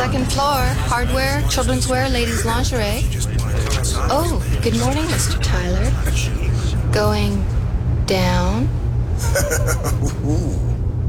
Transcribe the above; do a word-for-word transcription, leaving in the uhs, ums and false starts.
Second floor, hardware, children's wear, ladies' lingerie. Oh, good morning, Mister Tyler. Going down?